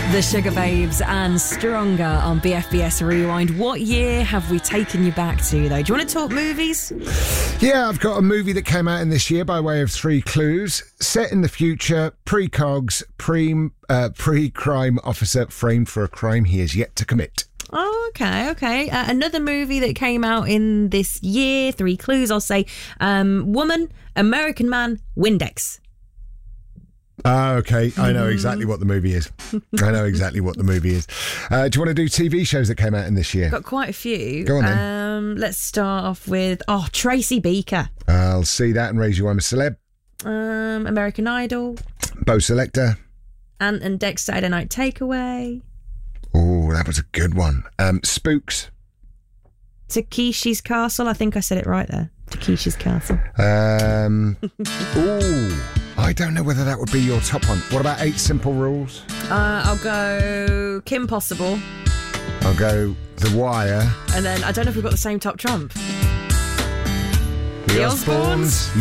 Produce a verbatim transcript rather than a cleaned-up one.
The Sugar Babes and Stronger on B F B S Rewind. What year have we taken you back to, though? Do you want to talk movies? Yeah, I've got a movie that came out in this year by way of three clues. Set in the future, pre-cogs, pre, uh, pre-crime officer framed for a crime he has yet to commit. Oh, okay, okay. Uh, another movie that came out in this year, three clues, I'll say. Um, woman, American man, Windex. Ah, okay. I know exactly what the movie is. I know exactly what the movie is. Uh, do you want to do T V shows that came out in this year? Got quite a few. Go on then. Um, let's start off with, oh, Tracy Beaker. I'll see that and raise you I'm a celeb. Um, American Idol. Bo Selector. Ant and Dec Saturday Night Takeaway. Oh, that was a good one. Um, Spooks. Takeshi's Castle. I think I said it right there. Takeshi's Castle. Um, ooh, I don't know whether that would be your top one. What about Eight Simple Rules? Uh, I'll go Kim Possible. I'll go The Wire. And then I don't know if we've got the same top trump. The The Osbournes? Osbournes.